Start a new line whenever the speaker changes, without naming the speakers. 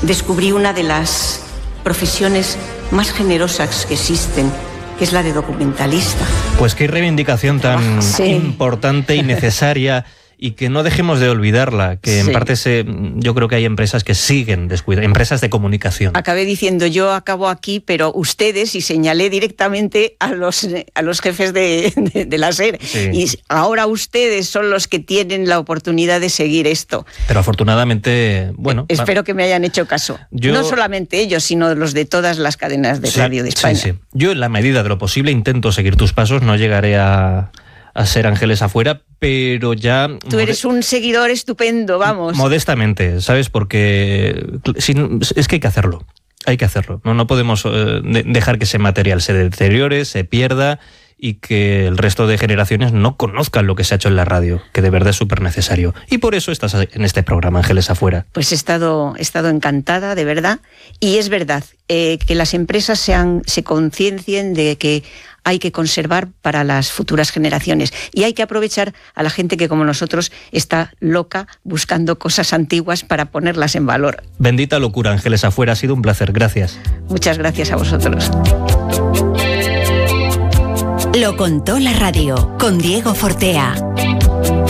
descubrí una de las profesiones más generosas que existen, que es la de documentalista.
Pues qué reivindicación tan importante y necesaria, y que no dejemos de olvidarla, que en parte yo creo que hay empresas que siguen descuidando, empresas de comunicación.
Acabé diciendo, yo acabo aquí, pero ustedes, y señalé directamente a los jefes de la SER, y ahora ustedes son los que tienen la oportunidad de seguir esto.
Pero afortunadamente, bueno...
Espero que me hayan hecho caso. No solamente ellos, sino los de todas las cadenas de radio de España.
Yo, en la medida de lo posible, intento seguir tus pasos, no llegaré a ser Ángeles Afuera, pero ya...
Tú eres un seguidor estupendo, vamos.
Modestamente, ¿sabes? Porque es que hay que hacerlo. Hay que hacerlo. No podemos dejar que ese material se deteriore, se pierda, y que el resto de generaciones no conozcan lo que se ha hecho en la radio, que de verdad es súper necesario. Y por eso estás en este programa, Ángeles Afuera.
Pues he estado encantada, de verdad. Y es verdad, que las empresas se conciencien de que hay que conservar para las futuras generaciones, y hay que aprovechar a la gente que, como nosotros, está loca buscando cosas antiguas para ponerlas en valor.
Bendita locura, Ángeles Afuera, ha sido un placer, gracias.
Muchas gracias a vosotros.
Lo contó la radio, con Diego Fortea.